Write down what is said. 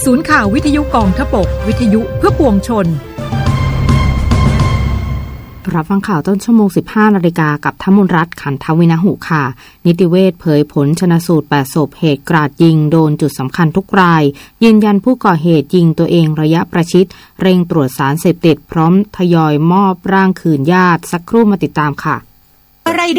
ศูนย์ข่าววิทยุกองทพบกวิทยุเพื่อปวงชนรับฟังข่าวต้นชั่วโมง 15 นาฬิกากับธมนรัตน์ ขันธวินะหุค่ะนิติเวชเผยผลชนสูตร8ศพเหตุกราดยิงโดนจุดสำคัญทุกรายยืนยันผู้ก่อเหตุยิงตัวเองระยะประชิดเร่งตรวจสารเสพติดพร้อมทยอยมอบร่างคืนญาติสักครู่มาติดตามค่ะ